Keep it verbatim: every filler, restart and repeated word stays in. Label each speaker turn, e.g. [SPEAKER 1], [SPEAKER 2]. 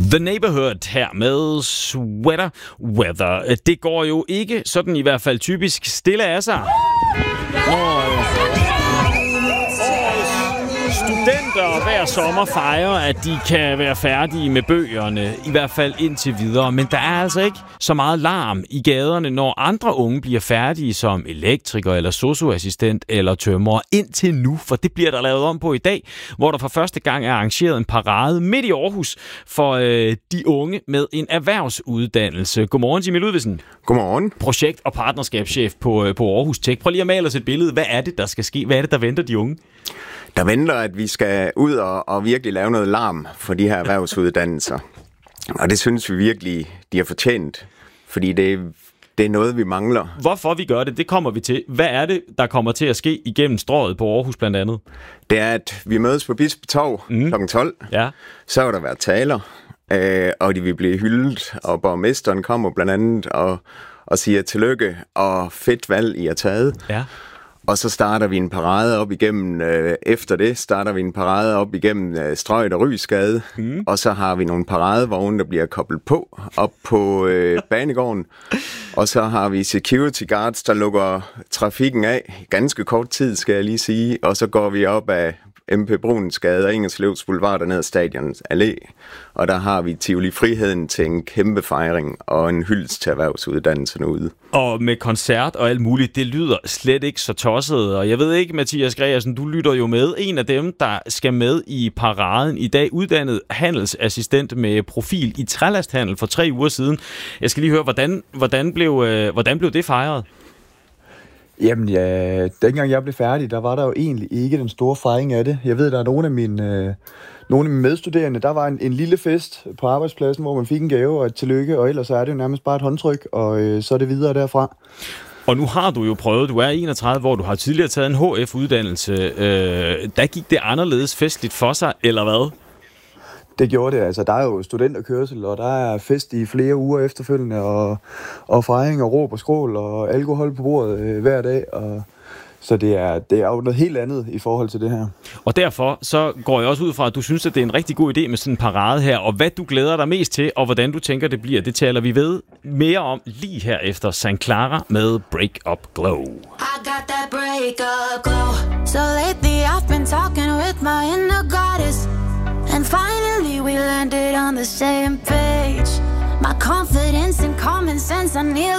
[SPEAKER 1] The Neighborhood her med Sweater Weather. Det går jo ikke sådan i hvert fald typisk stille af sig. Når studenter hver sommer fejrer, at de kan være færdige med bøgerne, i hvert fald indtil videre. Men der er altså ikke så meget larm i gaderne, når andre unge bliver færdige som elektriker eller sosu-assistent eller tømrer indtil nu, for det bliver der lavet om på i dag, hvor der for første gang er arrangeret en parade midt i Aarhus for øh, de unge med en erhvervsuddannelse. Godmorgen, Jimmy Ludvigsen.
[SPEAKER 2] Godmorgen.
[SPEAKER 1] Projekt- og partnerskabschef på, øh, på Aarhus Tech. Prøv lige at male os et billede. Hvad er det, der skal ske? Hvad er det, der venter de unge?
[SPEAKER 2] Der venter, at vi skal ud og, og virkelig lave noget larm for de her erhvervsuddannelser. Og det synes vi virkelig, de har fortjent, fordi det, det er noget, vi mangler.
[SPEAKER 1] Hvorfor vi gør det, det kommer vi til. Hvad er det, der kommer til at ske igennem strøget på Aarhus blandt andet?
[SPEAKER 2] Det er, at vi mødes på Bispetorv mm. klokken tolv.
[SPEAKER 1] Ja.
[SPEAKER 2] Så vil der være taler, øh, og de vil blive hyldet, og borgmesteren kommer blandt andet og, og siger tillykke, og fedt valg, I har taget.
[SPEAKER 1] Ja.
[SPEAKER 2] Og så starter vi en parade op igennem, øh, efter det starter vi en parade op igennem øh, Strøget og Rysgade, mm. og så har vi nogle paradevogne, der bliver koblet på, op på øh, banegården, og så har vi security guards, der lukker trafikken af, ganske kort tid skal jeg lige sige, og så går vi op af M P Brunsgade og Ingerslevs Boulevard og ned ad Stadionets Allé, og der har vi Tivoli Friheden til en kæmpe fejring og en hyldest til erhvervsuddannelsen ude. Og
[SPEAKER 1] med koncert og alt muligt, det lyder slet ikke så tosset, og jeg ved ikke, Mathias Gregersen, du lytter jo med. En af dem, der skal med i paraden i dag, uddannet handelsassistent med profil i trælasthandel for tre uger siden. Jeg skal lige høre, hvordan, hvordan, blev, øh, hvordan blev det fejret?
[SPEAKER 3] Jamen ja, dengang jeg blev færdig, der var der jo egentlig ikke den store fejring af det. Jeg ved, der er nogle af mine, øh, nogle af mine medstuderende, der var en, en lille fest på arbejdspladsen, hvor man fik en gave og et tillykke, og ellers er det jo nærmest bare et håndtryk, og øh, så er det videre derfra.
[SPEAKER 1] Og nu har du jo prøvet, du er enogtredive, hvor du har tidligere taget en H F-uddannelse. Øh, der gik det anderledes festligt for sig, eller hvad?
[SPEAKER 3] Det gjorde det. Altså, der er jo studenterkørsel, og der er fest i flere uger efterfølgende, og, og fejring og råb og skrål, og alkohol på bordet øh, hver dag. Og, så det er, det er jo noget helt andet i forhold til det her.
[SPEAKER 1] Og derfor så går jeg også ud fra, at du synes, at det er en rigtig god idé med sådan en parade her, og hvad du glæder dig mest til, og hvordan du tænker, det bliver, det taler vi ved mere om lige her efter Sankt Clara med Break Up Glow.
[SPEAKER 4] I got that break up glow. So lately I've been talking with my inner goddess. And finally we landed on the same page. My confidence and common sense, I nearly